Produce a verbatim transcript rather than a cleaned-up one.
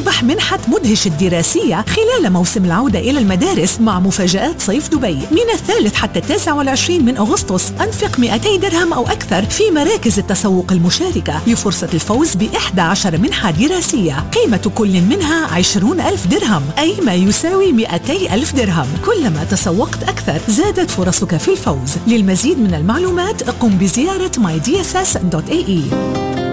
اربح منحة مدهش الدراسية خلال موسم العودة إلى المدارس مع مفاجآت صيف دبي من الثالث حتى التاسع والعشرين من أغسطس. أنفق مئتي درهم أو أكثر في مراكز التسوق المشاركة لفرصة الفوز بإحدى عشر منحة دراسية قيمة كل منها عشرون ألف درهم، أي ما يساوي مئتي ألف درهم. كلما تسوقت أكثر زادت فرصك في الفوز. للمزيد من المعلومات قم بزيارة ماي دي إس إس دوت إيه إي.